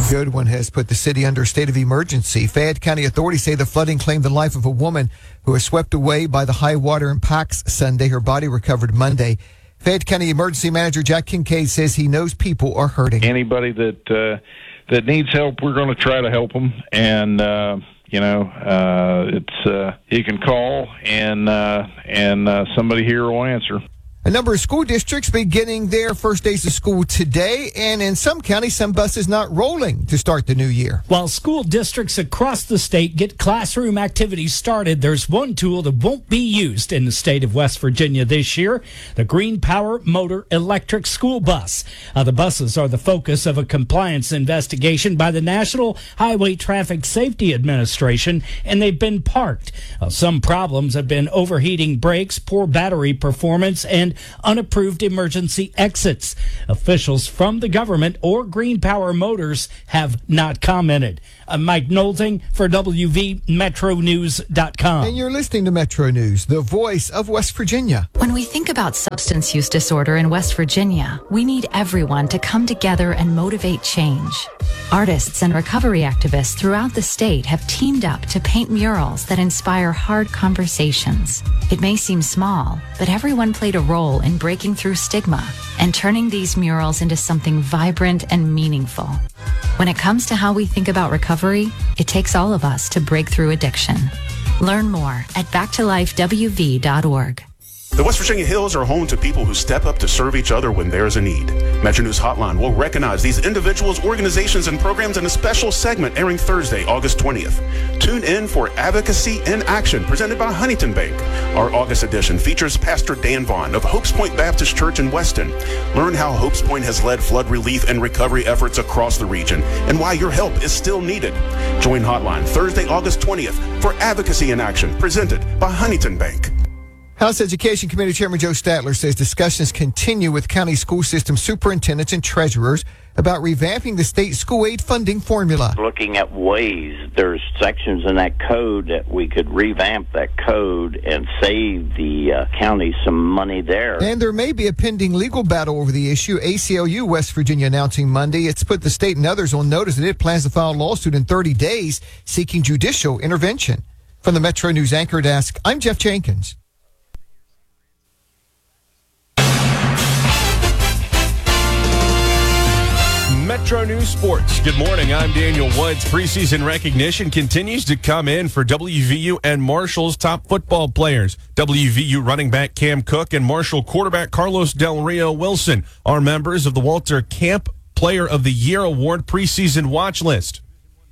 Good one has put the city under a state of emergency. Fayette County authorities say the flooding claimed the life of a woman who was swept away by the high water impacts Sunday. Her body recovered Monday. Fayette County Emergency Manager Jack Kincaid says he knows people are hurting. Anybody that needs help, we're going to try to help them. And, you can call and somebody here will answer. A number of school districts beginning their first days of school today, and in some counties, some buses not rolling to start the new year. While school districts across the state get classroom activities started, there's one tool that won't be used in the state of West Virginia this year, the Green Power Motor Electric School Bus. The buses are the focus of a compliance investigation by the National Highway Traffic Safety Administration, and they've been parked. Some problems have been overheating brakes, poor battery performance, and unapproved emergency exits. Officials from the government or Green Power Motors have not commented. I'm Mike Nolting for WVMetroNews.com. And you're listening to Metro News, the voice of West Virginia. When we think about substance use disorder in West Virginia, we need everyone to come together and motivate change. Artists and recovery activists throughout the state have teamed up to paint murals that inspire hard conversations. It may seem small, but everyone played a role in breaking through stigma and turning these murals into something vibrant and meaningful. When it comes to how we think about recovery, it takes all of us to break through addiction. Learn more at backtolifewv.org. The West Virginia Hills are home to people who step up to serve each other when there's a need. Metro News Hotline will recognize these individuals, organizations, and programs in a special segment airing Thursday, August 20th. Tune in for Advocacy in Action, presented by Huntington Bank. Our August edition features Pastor Dan Vaughn of Hopes Point Baptist Church in Weston. Learn how Hopes Point has led flood relief and recovery efforts across the region and why your help is still needed. Join Hotline Thursday, August 20th for Advocacy in Action, presented by Huntington Bank. House Education Committee Chairman Joe Statler says discussions continue with county school system superintendents and treasurers about revamping the state school aid funding formula. Looking at ways, there's sections in that code that we could revamp that code and save the county some money there. And there may be a pending legal battle over the issue. ACLU West Virginia announcing Monday it's put the state and others on notice that it plans to file a lawsuit in 30 days seeking judicial intervention. From the Metro News Anchor Desk, I'm Jeff Jenkins. Metro News Sports. Good morning. I'm Daniel Woods. Preseason recognition continues to come in for WVU and Marshall's top football players. WVU running back Cam Cook and Marshall quarterback Carlos Del Rio Wilson are members of the Walter Camp Player of the Year Award preseason watch list.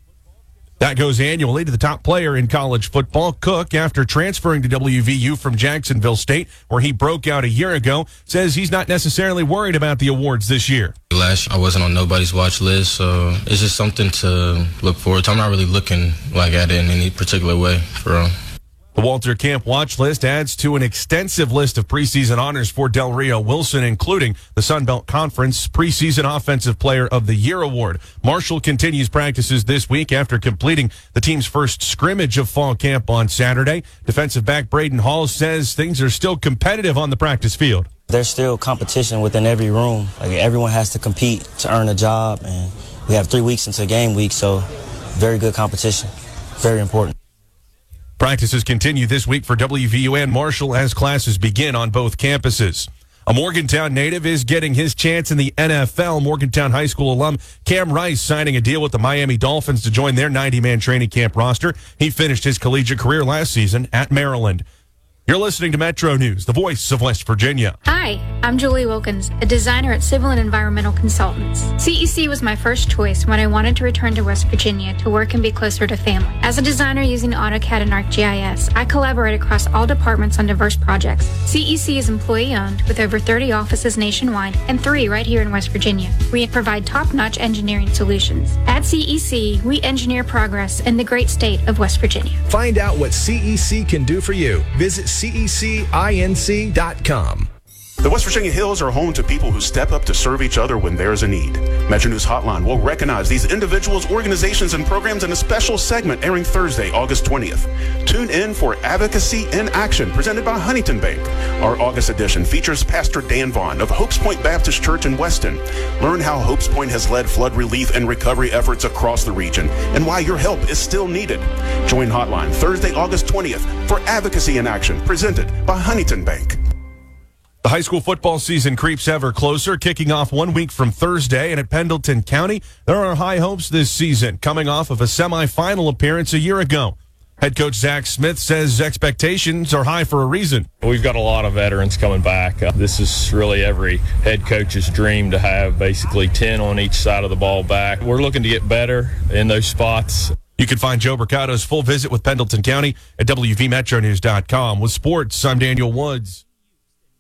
That goes annually to the top player in college football. Cook, after transferring to WVU from Jacksonville State, where he broke out a year ago, says he's not necessarily worried about the awards this year. Last year, I wasn't on nobody's watch list, so it's just something to look forward to. I'm not really looking at it in any particular way for real. The Walter Camp watch list adds to an extensive list of preseason honors for Del Rio Wilson, including the Sun Belt Conference Preseason Offensive Player of the Year Award. Marshall continues practices this week after completing the team's first scrimmage of fall camp on Saturday. Defensive back Braden Hall says things are still competitive on the practice field. There's still competition within every room. Everyone has to compete to earn a job, and we have 3 weeks into game week, so very good competition, very important. Practices continue this week for WVU and Marshall as classes begin on both campuses. A Morgantown native is getting his chance in the NFL. Morgantown High School alum Cam Rice signing a deal with the Miami Dolphins to join their 90-man training camp roster. He finished his collegiate career last season at Maryland. You're listening to Metro News, the voice of West Virginia. Hi, I'm Julie Wilkins, a designer at Civil and Environmental Consultants. CEC was my first choice when I wanted to return to West Virginia to work and be closer to family. As a designer using AutoCAD and ArcGIS, I collaborate across all departments on diverse projects. CEC is employee-owned with over 30 offices nationwide and 3 right here in West Virginia. We provide top-notch engineering solutions. At CEC, we engineer progress in the great state of West Virginia. Find out what CEC can do for you. Visit CECinc.com. The West Virginia Hills are home to people who step up to serve each other when there's a need. Metro News Hotline will recognize these individuals, organizations, and programs in a special segment airing Thursday, August 20th. Tune in for Advocacy in Action, presented by Huntington Bank. Our August edition features Pastor Dan Vaughn of Hopes Point Baptist Church in Weston. Learn how Hopes Point has led flood relief and recovery efforts across the region and why your help is still needed. Join Hotline Thursday, August 20th for Advocacy in Action, presented by Huntington Bank. The high school football season creeps ever closer, kicking off 1 week from Thursday. And at Pendleton County, there are high hopes this season, coming off of a semifinal appearance a year ago. Head coach Zach Smith says expectations are high for a reason. We've got a lot of veterans coming back. This is really every head coach's dream to have basically 10 on each side of the ball back. We're looking to get better in those spots. You can find Joe Mercado's full visit with Pendleton County at WVMetroNews.com. With sports, I'm Daniel Woods.